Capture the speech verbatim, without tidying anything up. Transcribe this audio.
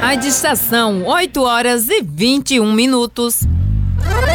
A estação, oito horas e vinte e um minutos.